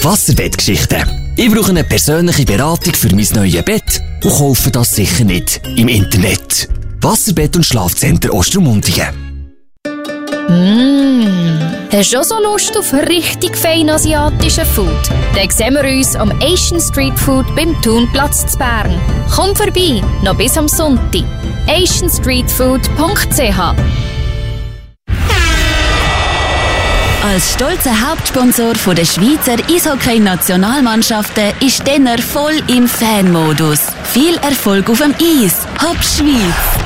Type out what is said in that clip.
Wasserbettgeschichten. Ich brauche eine persönliche Beratung für mein neues Bett und kaufe das sicher nicht im Internet. Wasserbett und Schlafcenter Ostermundigen. Hast du auch so Lust auf richtig fein asiatischen Food? Dann sehen wir uns am Asian Street Food beim Thunplatz zu Bern. Komm vorbei, noch bis am Sonntag. asianstreetfood.ch. Als stolzer Hauptsponsor der Schweizer Eishockey-Nationalmannschaften ist Denner voll im Fanmodus. Viel Erfolg auf dem Eis. Hopp Schweiz!